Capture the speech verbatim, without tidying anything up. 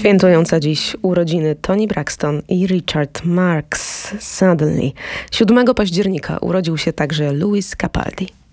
Świętująca dziś urodziny Toni Braxton i Richard Marx Suddenly. siódmego października urodził się także Lewis Capaldi.